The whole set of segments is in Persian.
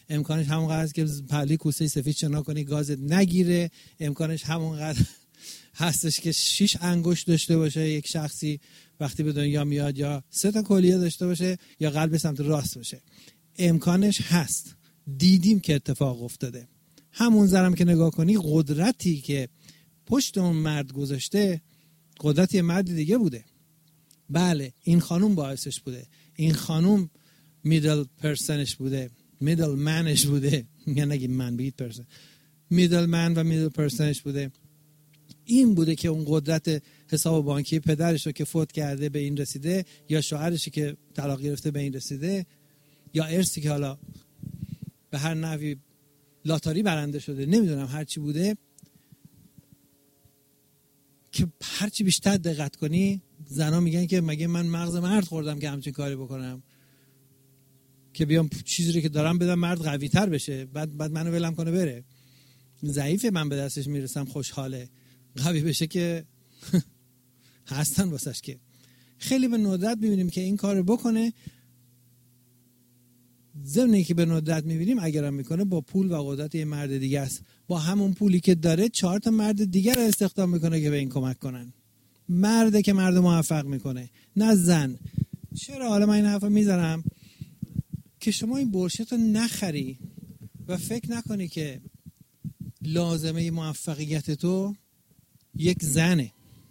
امکانش همونقدر است که پهلوی کوسه سفید شنا کنی گازت نگیره، امکانش همونقدر هستش که 6 انگشت داشته باشه یک شخصی وقتی به دنیا میاد، یا 3 تا کلیه داشته باشه، یا قلب سمت راست باشه. امکانش هست، دیدیم که اتفاق افتاده. همون زرم که نگاه کنی، قدرتی که پشت اون مرد گذاشته قدرت یه مرد دیگه بوده. بله این خانوم باعثش بوده، این خانوم میدل پرسنش بوده، میدل منش بوده، میگن نگی من بگید پرسن، میدل من و میدل پرسنش بوده. این بوده که اون قدرت حساب بانکی پدرش رو که فوت کرده به این رسیده، یا شوهرش که طلاق گرفته به این رسیده، یا ارثی که حالا به هر نحوی لاتاری برنده شده، نمیدونم هر چی بوده، که هر چی بیشتر دقت کنی زنا میگن که مگه من مغز مرد خوردم که همچین کاری بکنم، که بیام چیزی رو که دارم بدم مرد قوی تر بشه، بعد منو ولم کنه بره. ضعیفه من به دستش میرسم خوشحاله، قوی بشه که هستن واسش. که خیلی به ندرت میبینیم که این کار بکنه. ضمن که به ندرت میبینیم اگرم میکنه با پول و قدرت یه مرد دیگه است، با همون پولی که داره 4 تا مرد دیگر رو استخدام میکنه که به این کمک کنن. مرده که مرد موفق میکنه، نه زن. چرا حالا من این حرفو میزنم که شما این برشت رو نخری و فکر نکنی که لازمه موفقیت تو یک زنه.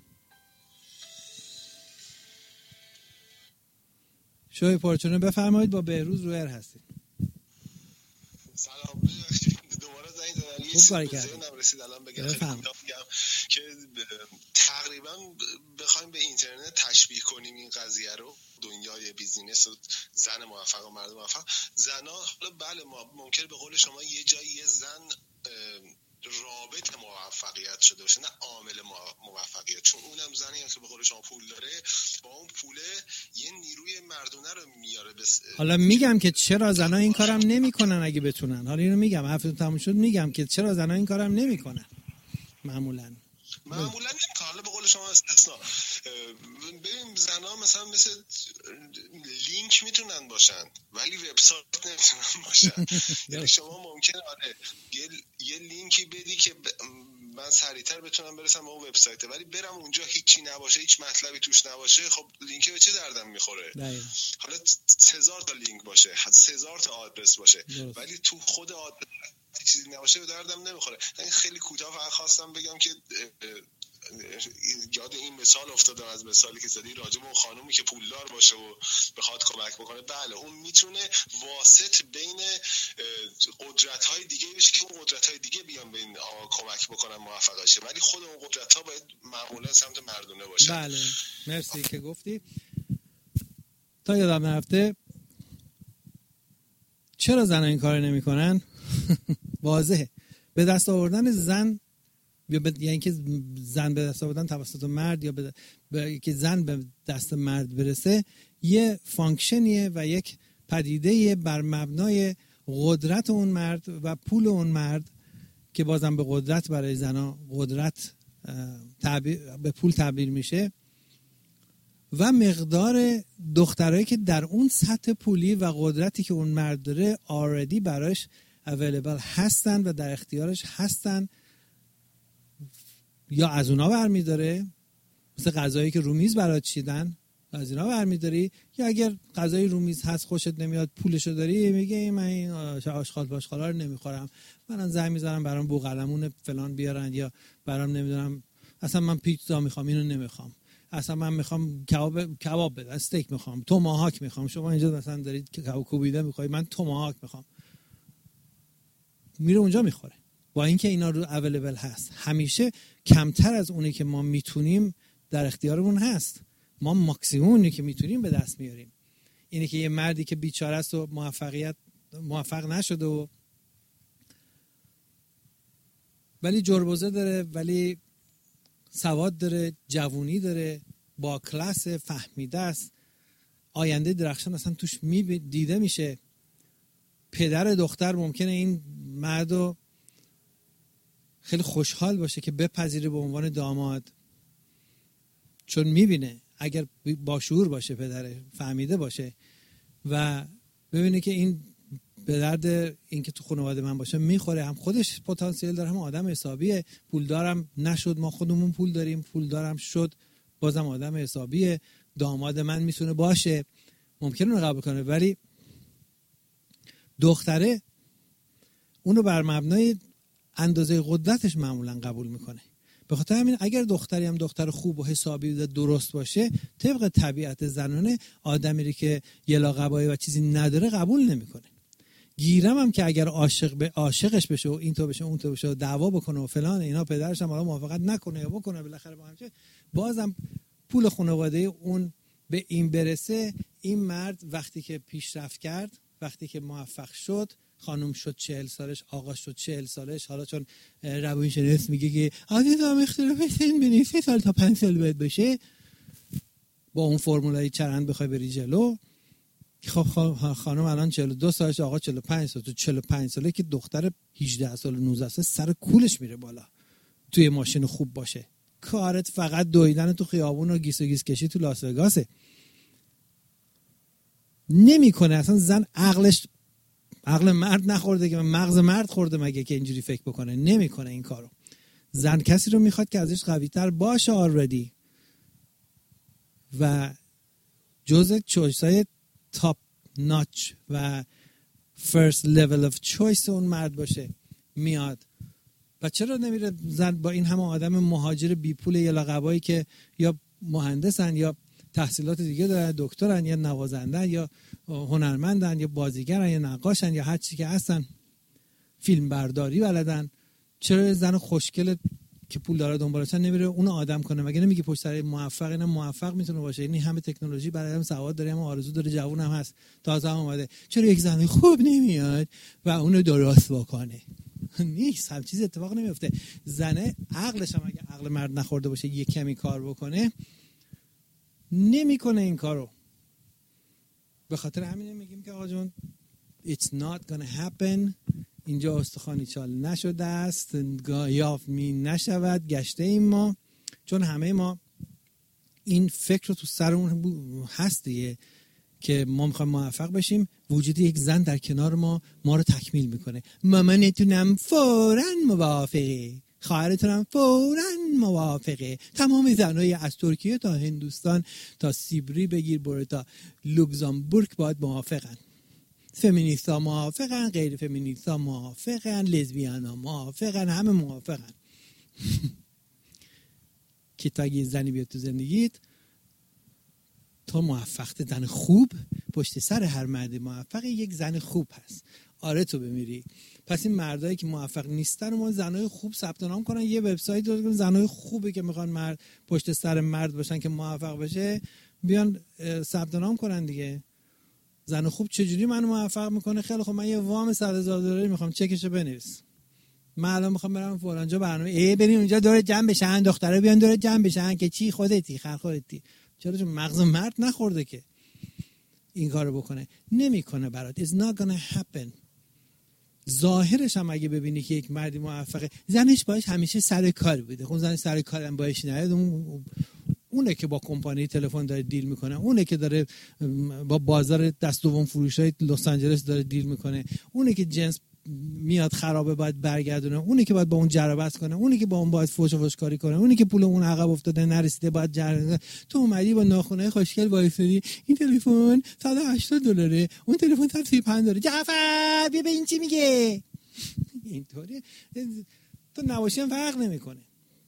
شوی پرچونه بفرمایید، با بهروز رویر هستید. سلام، دوباره زنگ زدن. یه چیزی به ذهنم رسید الان بگم که تقریبا بخوایم به اینترنت تشبیه کنیم این قضیه رو، دنیای بیزینس و زن موفق و مرد موفق. زنا حالا بله ما ممکنه به قول شما یه جایی یه زن رابط موفقیت شده باشه، نه عامل موفقیت، چون اونم زنی که به قول شما پول داره، با اون پوله یه نیروی مردونه رو میاره. حالا میگم که چرا زنا این کارم نمیکنن اگه بتونن. حالا اینو میگم، حرفتون تموم شد، میگم که چرا زنا این کارم نمیکنن. معمولا نمیکنه. حالا به قول شما استثناء. ببین زنا مثلا مثل لینک میتونن باشن ولی وبسایت نمیتونن باشن. یعنی شما ممکنه یه لینکی بدی که من سریعتر بتونم برسم به اون وبسایت، ولی برم اونجا هیچی نباشه، هیچ مطلبی توش نباشه، خب لینک به چه دردم میخوره؟ حالا 1000 تا لینک باشه، 1000 تا آدرس باشه، ولی تو خود آدرس چیزی نباشه به دردم نمیخوره. یعنی خیلی کوتاه فقط خواستم بگم که یاد این مثال افتادم، از مثالی که زدی راجع به اون خانومی که پولدار باشه و بخواد کمک بکنه. بله اون میتونه واسط بین قدرت‌های دیگه بشه که اون قدرت‌های دیگه بیان به این کمک بکنن موفق بشه، ولی خود اون قدرت‌ها باید معمولا سمت مردونه باشه. بله مرسی که گفتی. تا یادم نرفته چرا زن این کار نمی‌کنن؟ واضحه. به دست آوردن زن یعنی اینکه زن به دست آوردن توسط مرد، یا که زن به دست مرد برسه، یه فانکشنیه و یک پدیده بر مبنای قدرت اون مرد و پول اون مرد، که بازم به قدرت برای زنا قدرت به پول تعبیر میشه، و مقدار دخترایی که در اون سطح پولی و قدرتی که اون مرد داره آردی براش اویلیبل هستن و در اختیارش هستن، یا از اونا برمیداره، مثل غذایی که رو میز برات چیدن از اینا برمیداری، یا اگر غذای رو میز هست خوشت نمیاد پولشو داری، میگه من این آشغال باشغالا رو نمیخورم، منم زنگ میذارم برام بوقلمون فلان بیارن، یا برام نمیدونم اصلا من پیتزا میخوام اینو نمیخوام، اصلا من میخوام کباب بدن، استیک میخوام، توماهاک میخوام، شما اینجا مثلا دارید کباب کوبیده میخوای، من توماهاک میخوام، میره اونجا میخوره. با اینکه اینا رو اویلیبل هست، همیشه کمتر از اونی که ما میتونیم در اختیارمون هست. ما ماکسیمومی که میتونیم به دست میاریم. اینه که یه مردی که بیچاره است و موفق نشده و ولی جربوزه داره، ولی سواد داره، جوونی داره، با کلاس، فهمیده است، آینده درخشان اصلا توش دیده میشه. پدر دختر ممکنه این مردو خیلی خوشحال باشه که بپذیره به عنوان داماد، چون میبینه اگر با شعور باشه، پدره فهمیده باشه و ببینه که این به درد اینکه تو خانواده من باشه میخوره، هم خودش پتانسیل داره، هم آدم حسابیه. پولدارم نشد، ما خودمون پول داریم، پولدارم شد بازم آدم حسابیه. داماد من میتونه باشه، ممکنه اونو قبول کنه، ولی دختره اونو بر مبنای اندازه قدرتش معمولا قبول میکنه. به خاطر همین اگر دختری هم دختر خوب و حسابی و درست باشه، طبق طبیعت زنانه آدمی که یه لاقبایی و چیزی نداره قبول نمیکنه. گیرم هم که اگر عاشقش بشه و این تو بشه اون تو بشه و دعوا بکنه و فلان اینا، پدرش هم حالا موافقت نکنه یا بکنه، بالاخره با همچه بازم پول خانواده اون به این برسه. این مرد وقتی که پیشرفت کرد، وقتی که موفق شد، خانم شد 40 سالش، آقا شد 40 سالش، حالا چون روانشناس میگه که عادت اختلاف سن بین 3 سال تا 5 سال باید بشه، با اون فرمولای چرند بخوای بری جلو. خب خانم الان 42 سالش، آقا 45 سال، تو 45 ساله که دختر 18 سال و 19 سال سر کولش میره بالا، توی ماشین خوب باشه، کارت فقط دویدن تو خیابون و گیس و گیس کشی تو لاس وگاسه. نمیکنه اصلا. زن عقل مرد نخورده که مغز مرد خورده مگه که اینجوری فکر بکنه؟ نمیکنه این کارو. زن کسی رو میخواد که ازش قوی تر باشه آلردی و جزء چویسای تاپ ناچ و فرست لیول اف چویس اون مرد باشه. میاد و چرا نمیره زن با این همه آدم مهاجر بی پول یه لقبایی که یا مهندسن یا تحصیلات دیگه دارن، دکترن یا نوازندن یا هنرمندن یا بازیگرن یا نقاشن یا هر چی که هستن، فیلم برداری بلدن، چرا زن خوشگل که پول داره دنبالشن نمیره اون آدم کنه؟ مگه نمیگه پشت سر موفق اینا موفق میتونه باشه؟ یعنی همه تکنولوژی برای هم سواد داره، هم آرزو داره، جوون هم هست، تازه هم اومده، چرا یک زن خوب نمیاد و اونو درست بکنه؟ نیست، هم چیز اتفاق نمیفته. زنه عقلش هم اگه عقل مرد نخورده باشه یه کمی کار بکنه، نمیکنه این کارو. به خاطر همین میگیم که آقا جون it's not gonna happen. اینجا استخوانی چال نشده است، یافت می نشود، گشته ایم ما. چون همه ما این فکر رو تو سرمون هست دیگه که ما میخوایم موفق بشیم، وجود یک زن در کنار ما رو تکمیل میکنه. مامانتونم فوراً موافقه، خواهرتونم فوراً موافقه، تمام زنای از ترکیه تا هندوستان تا سیبری بگیر برو تا لوکزامبورگ باید موافقن. فمینیستا موافقن، غیر فمینیستا موافقن، لزبیانا موافقن، همه موافقن. که تا اگه زنی بیاد تو زندگیت تو موفقت، زن خوب پشت سر هر مرد موفق یک زن خوب هست. آره تو بمیری. پس این مردایی که موفق نیستن و ما زنای خوب ثبت نام کنن، یه وبسایت درست کنن زنای خوبی که میخوان مرد پشت سر مرد باشن که موفق بشه، بیان ثبت نام کنن دیگه. زن خوب چجوری منو موفق میکنه؟ خیلی خب من یه وام $100,000 میخوام، چکشو بنویس. من الان میخوام برم فلان جا برنامه، بریم اونجا دور جمع بشن، دخترا بیان دور جمع بشن که چی خودتی خر خودتی. چرا؟ چون مغز مرد نخورده که این کارو بکنه. نمیکنه برات. It's not gonna happen. ظاهرش هم اگه ببینی که یک مردی موفقه، زنش باش همیشه سر کار بوده. خب زنش سر کارم باش نیاد، اونه که با کمپانی تلفن داره دیل میکنه، اونه که داره با بازار دست دوم فروشای لس آنجلس داره دیل میکنه، اونه که جنس میاد خرابه باید برگردونه، اونه که باید با اون جربست کنه، اونه که با اون باید فوش کاری کنه، اونه که پول اون عقب افتاده نرسیده باید جربست. تو اومدی با ناخنای خوشگل وایسادی، این تلفن $180، اون تلفن $135. جعفر بیا به این چی میگه؟ اینطوری تو نباشی هم فرق نمیکنه.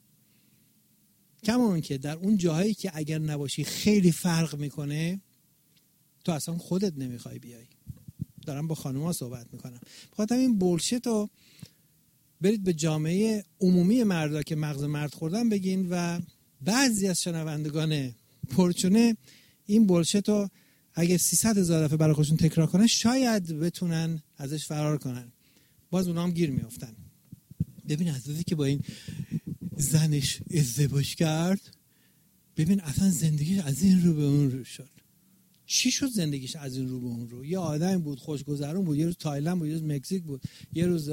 کما اون که در اون جاهایی که اگر نباشی خیلی فرق میکنه، تو اصلا خودت نمیخوای بیای. دارم با خانوما صحبت میکنم. بخاطر این بولشت رو برید به جامعه عمومی مردا که مغز مرد خوردن بگین و بعضی از شنوندگان پرچونه این بولشت رو اگر 300,000 دفعه برای خودشون تکرار کنن شاید بتونن ازش فرار کنن. باز اونا هم گیر میافتن. ببین حضرتی که با این زنش ازدواج کرد، ببین اصلا زندگیش از این رو به اون رو شد. چی شد زندگیش از این رو به اون رو؟ یه آدم بود خوشگذرون بود، یه روز تایلند بود، یه روز مکزیک بود، یه روز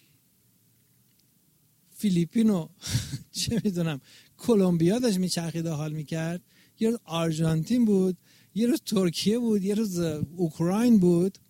فیلیپینو چه میدونم کلمبیا داشت میچرخید و حال میکرد، یه روز آرژانتین بود، یه روز ترکیه بود، یه روز اوکراین بود.